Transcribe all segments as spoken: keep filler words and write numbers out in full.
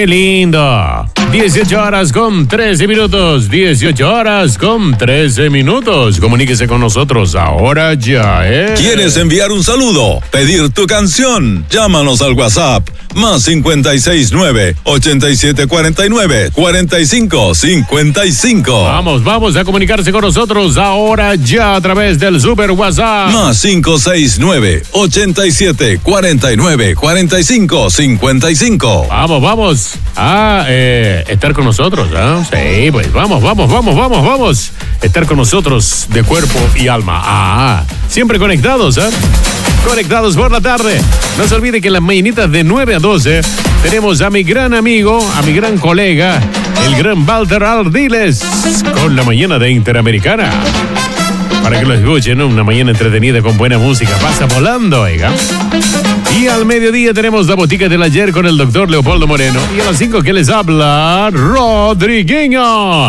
Qué lindo. dieciocho horas con trece minutos. dieciocho horas con trece minutos. Comuníquese con nosotros ahora ya, ¿eh? ¿Quieres enviar un saludo? ¿Pedir tu canción? Llámanos al WhatsApp. Más cincuenta y seis nueve, ochenta y siete cuarenta y nueve, cuarenta y cinco cincuenta y cinco. Vamos, vamos a comunicarse con nosotros ahora ya a través del Super WhatsApp. Más cinco seis nueve, ochenta y siete cuarenta y nueve, cuarenta y cinco cincuenta y cinco. Vamos, vamos a eh, estar con nosotros, ¿ah? ¿eh? Sí, pues vamos, vamos, vamos, vamos, vamos. Estar con nosotros de cuerpo y alma. Ah, siempre conectados, ¿ah? ¿eh? Conectados por la tarde. No se olvide que en las mañanitas de nueve a doce tenemos a mi gran amigo, a mi gran colega, el gran Walter Ardiles, con la mañana de Interamericana. Para que lo escuchen, ¿no? Una mañana entretenida con buena música. Pasa volando, oiga. Y al mediodía tenemos la botica del ayer con el doctor Leopoldo Moreno. Y a las cinco que les habla Rodrigueño.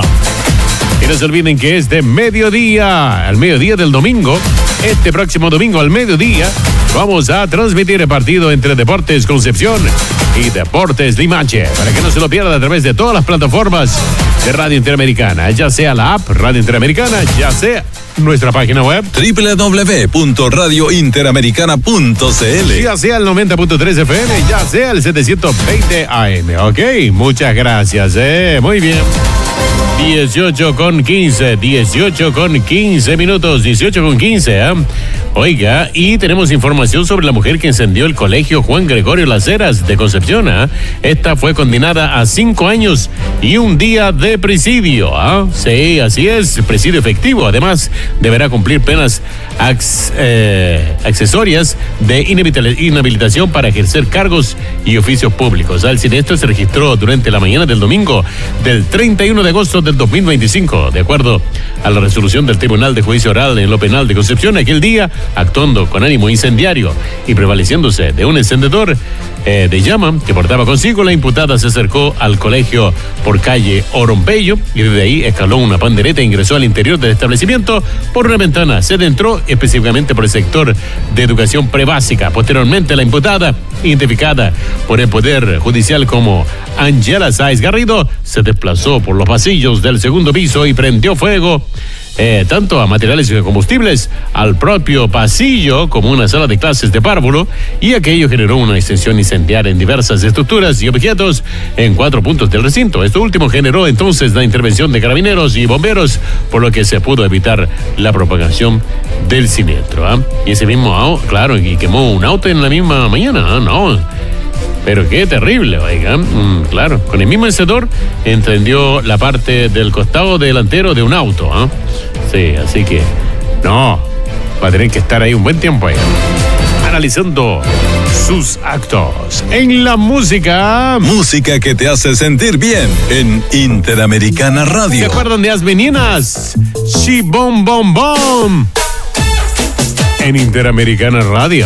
Y no se olviden que es de mediodía, al mediodía del domingo, este próximo domingo al mediodía, vamos a transmitir el partido entre Deportes Concepción y Deportes Limache, para que no se lo pierda a través de todas las plataformas de Radio Interamericana, ya sea la app Radio Interamericana, ya sea nuestra página web doble u doble u doble u punto radio interamericana punto c l, ya sea el noventa punto tres F M, ya sea el setecientos veinte A M. Ok, muchas gracias, eh, muy bien. dieciocho con quince, dieciocho con quince minutos, dieciocho con quince, ¿eh? Oiga, y tenemos información sobre la mujer que encendió el colegio Juan Gregorio Las Heras de Concepción, ¿eh? Esta fue condenada a cinco años y un día de presidio, ¿ah? ¿eh? Sí, así es, presidio efectivo. Además, deberá cumplir penas ac- eh, accesorias de inhabilitación para ejercer cargos y oficios públicos. El siniestro se registró durante la mañana del domingo del treinta y uno de agosto del dos mil veinticinco. De acuerdo a la resolución del Tribunal de Juicio Oral en lo Penal de Concepción, aquel día, actuando con ánimo incendiario y prevaleciéndose de un encendedor eh, de llama que portaba consigo, la imputada se acercó al colegio por calle Orompello y desde ahí escaló una pandereta e ingresó al interior del establecimiento por una ventana. Se adentró específicamente por el sector de educación prebásica. Posteriormente, la imputada, identificada por el Poder Judicial como Angela Sáez Garrido, se desplazó por los pasillos del segundo piso y prendió fuego Eh, tanto a materiales y combustibles, al propio pasillo como una sala de clases de párvulo, y aquello generó una extensión incendiaria en diversas estructuras y objetos en cuatro puntos del recinto. Esto último generó entonces la intervención de carabineros y bomberos, por lo que se pudo evitar la propagación del siniestro, ¿eh? Y ese mismo auto, claro, y quemó un auto en la misma mañana, ¿eh? No, pero qué terrible, oiga. Mm, claro, con el mismo encendedor encendió la parte del costado delantero de un auto, ¿eh? Sí, así que no, va a tener que estar ahí un buen tiempo ahí, analizando sus actos. En la música, música que te hace sentir bien en Interamericana Radio. ¿Se acuerdan de las meninas? She Bom Bom Bom en Interamericana Radio.